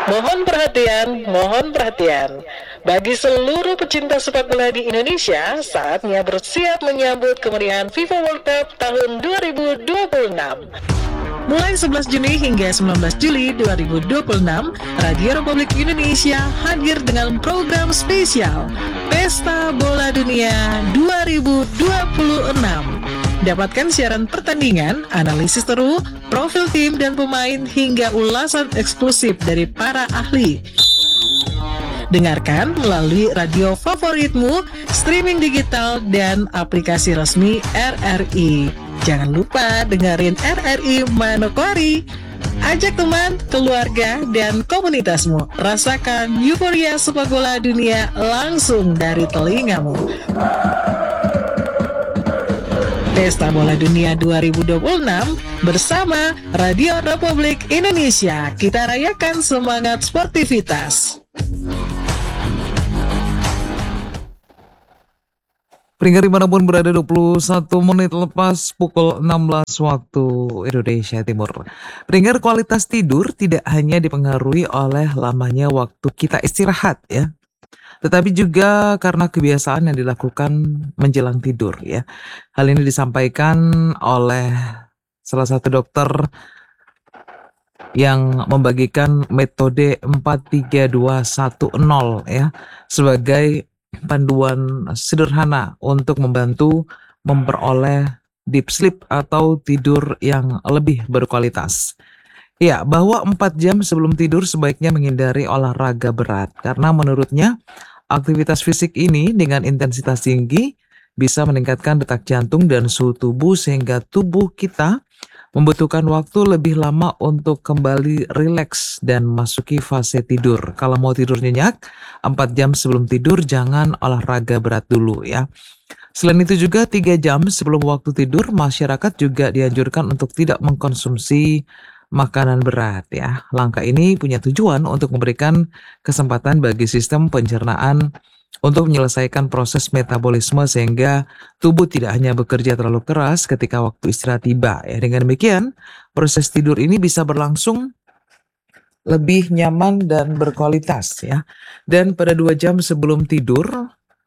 Mohon perhatian. Bagi seluruh pecinta sepak bola di Indonesia, saatnya bersiap menyambut kemeriahan FIFA World Cup tahun 2026. Mulai 11 Juni hingga 19 Juli 2026, Radio Republik Indonesia hadir dengan program spesial Pesta Bola Dunia 2026. Dapatkan siaran pertandingan, analisis seru, profil tim dan pemain hingga ulasan eksklusif dari para ahli. Dengarkan melalui radio favoritmu, streaming digital, dan aplikasi resmi RRI. Jangan lupa dengerin RRI Manokwari. Ajak teman, keluarga, dan komunitasmu. Rasakan euforia sepak bola dunia langsung dari telingamu. Pesta Bola Dunia 2026 bersama Radio Republik Indonesia. Kita rayakan semangat sportivitas. Pendengar dimanapun berada, 21 menit lepas pukul 16 waktu Indonesia Timur. Pendengar, kualitas tidur tidak hanya dipengaruhi oleh lamanya waktu kita istirahat ya, tetapi juga karena kebiasaan yang dilakukan menjelang tidur ya. Hal ini disampaikan oleh salah satu dokter yang membagikan metode 43210 ya sebagai panduan sederhana untuk membantu memperoleh deep sleep atau tidur yang lebih berkualitas. Ya, bahwa 4 jam sebelum tidur sebaiknya menghindari olahraga berat karena menurutnya aktivitas fisik ini dengan intensitas tinggi bisa meningkatkan detak jantung dan suhu tubuh sehingga tubuh kita membutuhkan waktu lebih lama untuk kembali rileks dan masuki fase tidur. Kalau mau tidur nyenyak, 4 jam sebelum tidur jangan olahraga berat dulu ya. Selain itu juga 3 jam sebelum waktu tidur, masyarakat juga dianjurkan untuk tidak mengkonsumsi makanan berat ya. Langkah ini punya tujuan untuk memberikan kesempatan bagi sistem pencernaan untuk menyelesaikan proses metabolisme sehingga tubuh tidak hanya bekerja terlalu keras ketika waktu istirahat tiba ya. Dengan demikian, proses tidur ini bisa berlangsung lebih nyaman dan berkualitas ya. Dan pada 2 jam sebelum tidur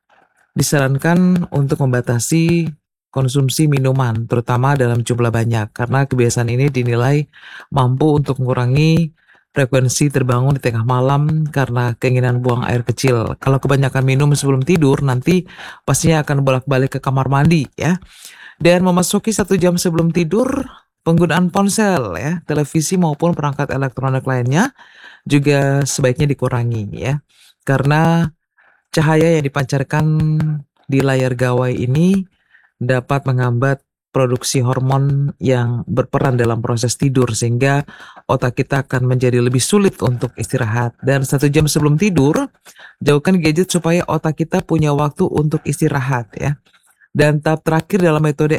disarankan untuk membatasi konsumsi minuman, terutama dalam jumlah banyak, karena kebiasaan ini dinilai mampu untuk mengurangi frekuensi terbangun di tengah malam karena keinginan buang air kecil. Kalau kebanyakan minum sebelum tidur, nanti pastinya akan bolak-balik ke kamar mandi ya. Dan memasuki 1 jam sebelum tidur, penggunaan ponsel ya, televisi maupun perangkat elektronik lainnya juga sebaiknya dikurangi ya. Karena cahaya yang dipancarkan di layar gawai ini dapat menghambat produksi hormon yang berperan dalam proses tidur sehingga otak kita akan menjadi lebih sulit untuk istirahat. Dan 1 jam sebelum tidur, jauhkan gadget supaya otak kita punya waktu untuk istirahat ya. Dan tahap terakhir dalam metode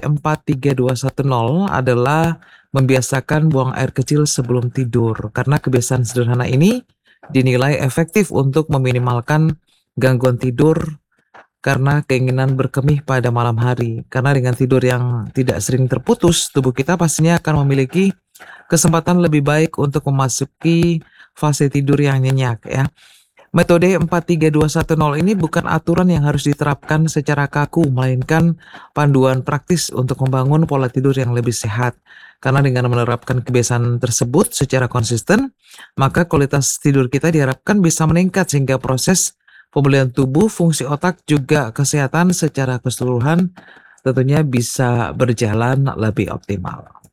43210 adalah membiasakan buang air kecil sebelum tidur. Karena kebiasaan sederhana ini dinilai efektif untuk meminimalkan gangguan tidur karena keinginan berkemih pada malam hari. Karena dengan tidur yang tidak sering terputus, tubuh kita pastinya akan memiliki kesempatan lebih baik untuk memasuki fase tidur yang nyenyak ya. Metode 43210 ini bukan aturan yang harus diterapkan secara kaku, melainkan panduan praktis untuk membangun pola tidur yang lebih sehat. Karena dengan menerapkan kebiasaan tersebut secara konsisten, maka kualitas tidur kita diharapkan bisa meningkat sehingga proses pemulihan tubuh, fungsi otak, juga kesehatan secara keseluruhan tentunya bisa berjalan lebih optimal.